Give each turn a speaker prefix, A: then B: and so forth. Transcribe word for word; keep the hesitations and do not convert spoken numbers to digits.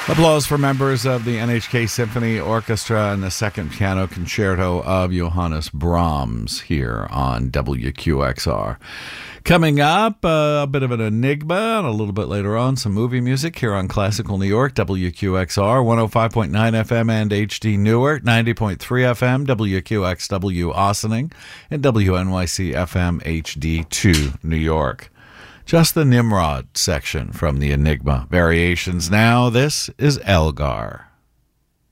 A: Applause for members of the N H K Symphony Orchestra and the Second Piano Concerto of Johannes Brahms here on W Q X R. Coming up, uh, a bit of an enigma, and a little bit later on, some movie music here on Classical New York, W Q X R, one oh five point nine F M and H D Newark, ninety point three F M, W Q X W Ossining, and W N Y C F M H D two New York. Just the Nimrod section from the Enigma. Variations now, this is Elgar.